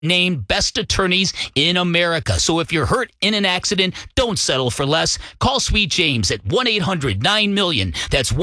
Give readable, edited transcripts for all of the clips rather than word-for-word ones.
named best attorneys in America. So if you're hurt in an accident, don't settle for less. Call Sweet James at 1-800-9-MILLION. That's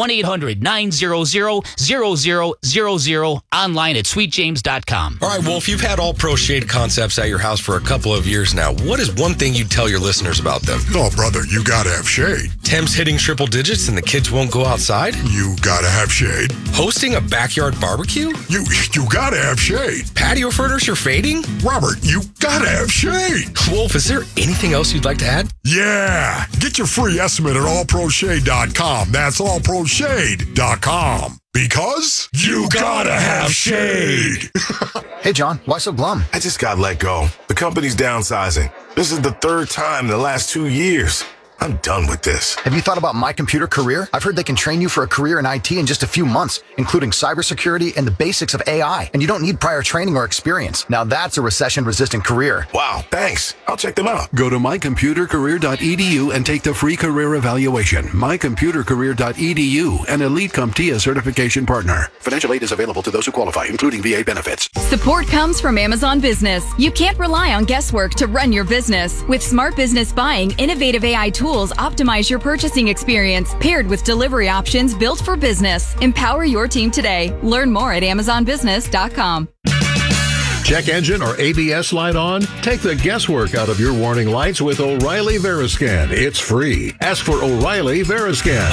1-800-900-0000. Online at sweetjames.com. All right, well, if you've had All Pro Shade Concepts at your house for a couple of years now, what is one thing you'd tell your listeners about them? Oh, brother, you gotta have shade. Temps hitting triple digits and the kids won't go outside? You gotta have shade. Hosting a backyard barbecue? You gotta have shade. Patio furniture fading? Robert, you gotta have shade. Wolf, is there anything else you'd like to add? Yeah. Get your free estimate at allproshade.com. That's allproshade.com. Because you gotta have shade. Hey, John, why so glum? I just got let go. The company's downsizing. This is the third time in the last 2 years. I'm done with this. Have you thought about My Computer Career? I've heard they can train you for a career in IT in just a few months, including cybersecurity and the basics of AI. And you don't need prior training or experience. Now that's a recession-resistant career. Wow, thanks. I'll check them out. Go to mycomputercareer.edu and take the free career evaluation. mycomputercareer.edu, an Elite CompTIA certification partner. Financial aid is available to those who qualify, including VA benefits. Support comes from Amazon Business. You can't rely on guesswork to run your business. With Smart Business Buying, innovative AI tools optimize your purchasing experience, paired with delivery options built for business. Empower your team today. Learn more at amazonbusiness.com. Check engine or ABS light on? Take the guesswork out of your warning lights with O'Reilly Veriscan. It's free. Ask for O'Reilly Veriscan.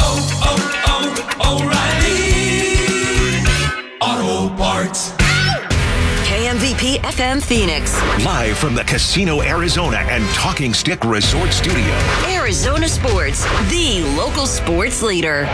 O'Reilly Auto Parts. KMVP FM Phoenix. Live from the Casino Arizona and Talking Stick Resort Studio. Arizona Sports, the local sports leader.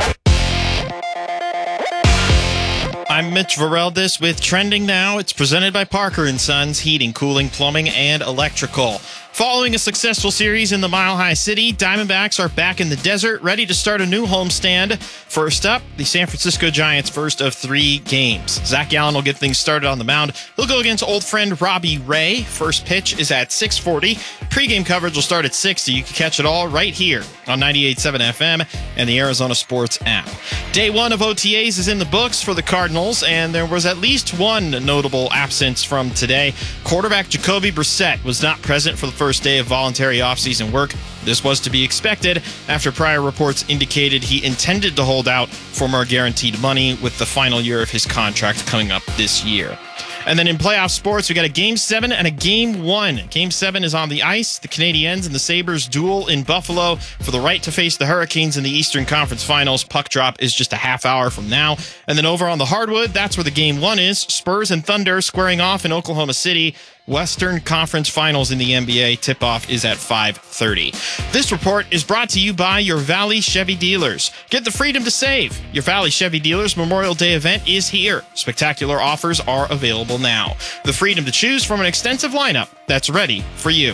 I'm Mitch Vareldis with Trending Now. It's presented by Parker & Sons Heating, Cooling, Plumbing, and Electrical. Following a successful series in the Mile High City, Diamondbacks are back in the desert, ready to start a new homestand. First up, the San Francisco Giants' first of 3 games. Zach Gallen will get things started on the mound. He'll go against old friend Robbie Ray. First pitch is at 6:40. Pre-game coverage will start at 6, so you can catch it all right here on 98.7 FM and the Arizona Sports app. Day 1 of OTAs is in the books for the Cardinals, and there was at least one notable absence from today. Quarterback Jacoby Brissett was not present for the first day of voluntary offseason work. This was to be expected after prior reports indicated he intended to hold out for more guaranteed money with the final year of his contract coming up this year. And then in playoff sports, we got a Game 7 and a Game 1. Game 7 is on the ice. The Canadiens and the Sabres duel in Buffalo for the right to face the Hurricanes in the Eastern Conference Finals. Puck drop is just a half hour from now. And then over on the hardwood, that's where the Game 1 is. Spurs and Thunder squaring off in Oklahoma City. Western Conference Finals in the NBA. Tip-off is at 5:30. This report is brought to you by your Valley Chevy dealers. Get the freedom to save. Your Valley Chevy dealers Memorial Day event is here. Spectacular offers are available now. The freedom to choose from an extensive lineup that's ready for you.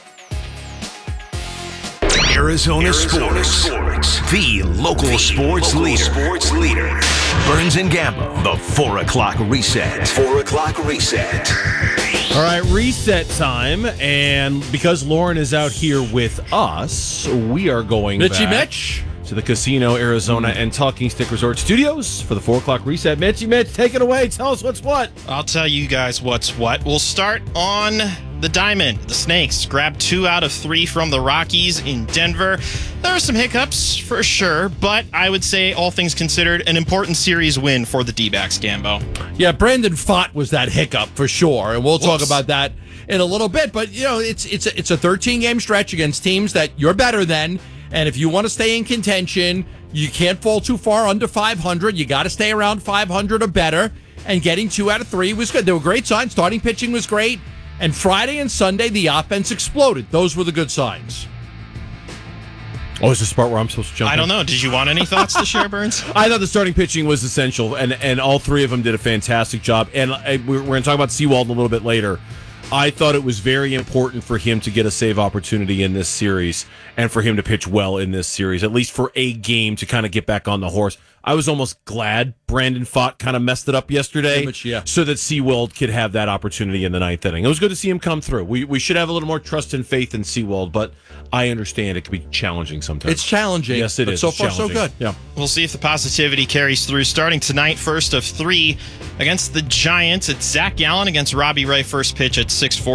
Arizona Sports. The local sports leader. Burns and Gamble, the 4 o'clock reset. 4 o'clock reset. All right, reset time. And because Lauren is out here with us, we are going back to the Casino Arizona and Talking Stick Resort Studios for the 4 o'clock reset. Mitch, take it away. Tell us what's what. I'll tell you guys what's what. We'll start on the diamond. The Snakes grabbed 2 out of 3 from the Rockies in Denver. There are some hiccups for sure, but I would say, all things considered, an important series win for the D-backs, Gambo. Yeah, Brandon Pfaadt was that hiccup for sure, and we'll talk about that in a little bit. But you know, it's a 13-game stretch against teams that you're better than, and if you want to stay in contention, you can't fall too far under 500. You got to stay around 500 or better. And getting 2 out of 3 was good. There were great signs. Starting pitching was great. And Friday and Sunday, the offense exploded. Those were the good signs. Oh, is this the part where I'm supposed to jump in? I don't know. Did you want any thoughts to share, Burns? I thought the starting pitching was essential, and all 3 of them did a fantastic job. And we're going to talk about Seawald a little bit later. I thought it was very important for him to get a save opportunity in this series and for him to pitch well in this series, at least for a game to kind of get back on the horse. I was almost glad Brandon Pfaadt kind of messed it up yesterday so that Seawald could have that opportunity in the ninth inning. It was good to see him come through. We should have a little more trust and faith in Seawald, but I understand it can be challenging sometimes. It's challenging. Yes, it is. So far, so good. Yeah. We'll see if the positivity carries through. Starting tonight, first of 3 against the Giants. It's Zach Gallen against Robbie Ray. First pitch at 6:40.